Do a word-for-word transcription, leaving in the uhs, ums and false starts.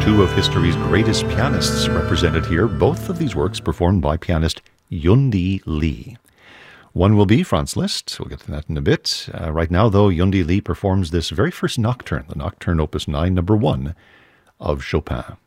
Two of history's greatest pianists represented here, both of these works performed by pianist Yundi Lee. One will be Franz Liszt. We'll get to that in a bit. Uh, right now, though, Yundi Lee performs this very first nocturne, the Nocturne Opus nine, number one, of Chopin.